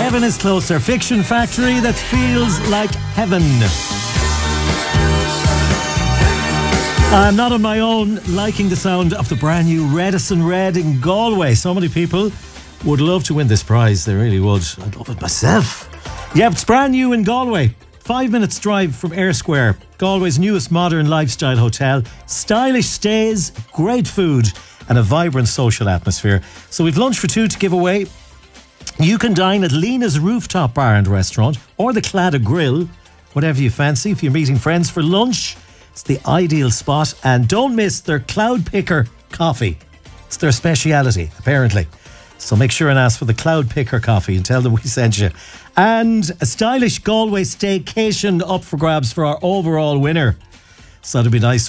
Heaven is Closer, fiction factory that feels like heaven. I'm not on my own liking the sound of the brand new Redison Red in Galway. So many people would love to win this prize. They really would. I'd love it myself. Yeah, it's brand new in Galway. 5 minutes drive from Eyre Square, Galway's newest modern lifestyle hotel. Stylish stays, great food and a vibrant social atmosphere. So we've lunch for two to give away. You can dine at Lena's Rooftop Bar and Restaurant or the Claddagh Grill, whatever you fancy. If you're meeting friends for lunch, it's the ideal spot. And don't miss their Cloud Picker coffee. It's their speciality, apparently. So make sure and ask for the Cloud Picker coffee and tell them we sent you. And a stylish Galway staycation up for grabs for our overall winner. So it'd be nice